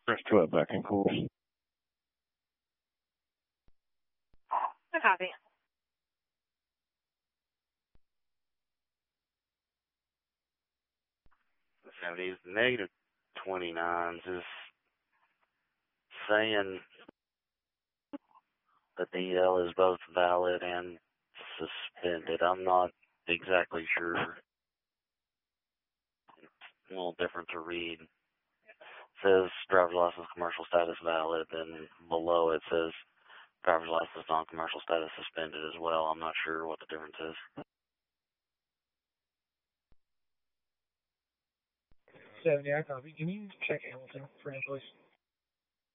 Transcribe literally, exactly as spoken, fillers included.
Press twelve back in course. I copy. So these negative twenty-nines is saying the D L is both valid and suspended. I'm not exactly sure. It's a little different to read. It says driver's license commercial status valid, and below it says driver's license non-commercial status suspended as well. I'm not sure what the difference is. seventy, I copy. Can you check Hamilton for him, please?